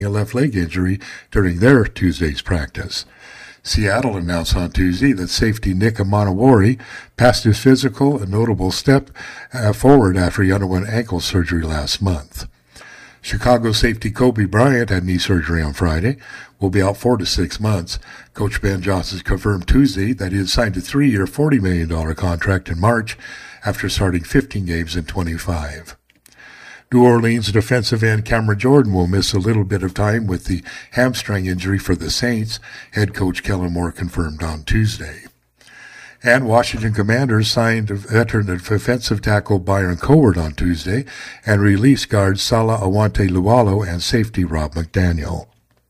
a left leg injury during their Tuesday's practice. Seattle announced on Tuesday that safety Nick Amanawari passed his physical, a notable step forward after he underwent ankle surgery last month. Chicago safety Kobe Bryant had knee surgery on Friday, will be out 4 to 6 months. Coach Ben Johnson confirmed Tuesday that he had signed a 3-year, $40 million contract in March after starting 15 games in 25. New Orleans defensive end Cameron Jordan will miss a little bit of time with the hamstring injury for the Saints, head coach Kellen Moore confirmed on Tuesday. And Washington Commanders signed veteran defensive tackle Byron Cowart on Tuesday and released guards Salah Awante Lualo and safety Rob McDaniel.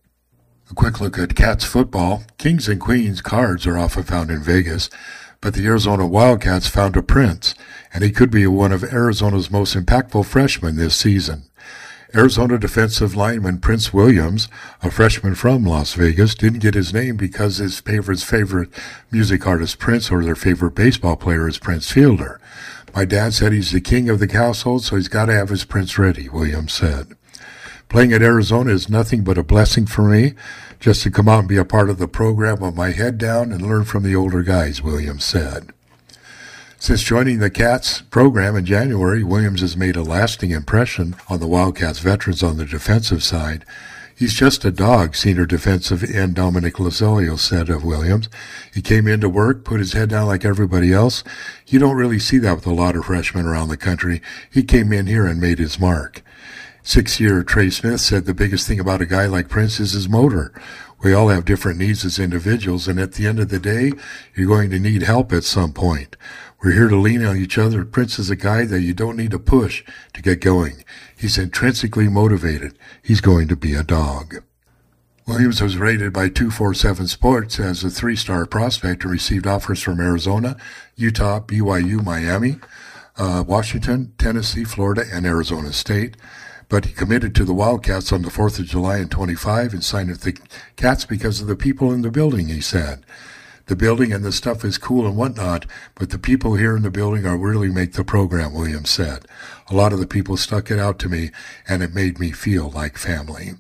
A quick look at Cats football. Kings and Queens cards are often found in Vegas, but the Arizona Wildcats found a prince, and he could be one of Arizona's most impactful freshmen this season. Arizona defensive lineman Prince Williams, a freshman from Las Vegas, didn't get his name because his favorite music artist Prince or their favorite baseball player is Prince Fielder. My dad said he's the king of the household, so he's got to have his Prince ready, Williams said. Playing at Arizona is nothing but a blessing for me, just to come out and be a part of the program with my head down and learn from the older guys, Williams said. Since joining the Cats program in January, Williams has made a lasting impression on the Wildcats veterans on the defensive side. He's just a dog, senior defensive end Dominic Lazoglio said of Williams. He came into work, put his head down like everybody else. You don't really see that with a lot of freshmen around the country. He came in here and made his mark. 6-year Trey Smith said the biggest thing about a guy like Prince is his motor. We all have different needs as individuals, and at the end of the day, you're going to need help at some point. We're here to lean on each other. Prince is a guy that you don't need to push to get going. He's intrinsically motivated. He's going to be a dog. Williams was rated by 247 Sports as a 3-star prospect and received offers from Arizona, Utah, BYU, Miami, Washington, Tennessee, Florida, and Arizona State. But he committed to the Wildcats on the 4th of July in 25 and signed with the Cats because of the people in the building, he said. The building and the stuff is cool and whatnot, but the people here in the building are really make the program, Williams said. A lot of the people stuck it out to me, and it made me feel like family.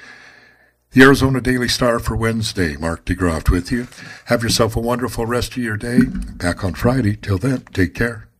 The Arizona Daily Star for Wednesday. Mark DeGroft with you. Have yourself a wonderful rest of your day. Back on Friday. Till then, take care.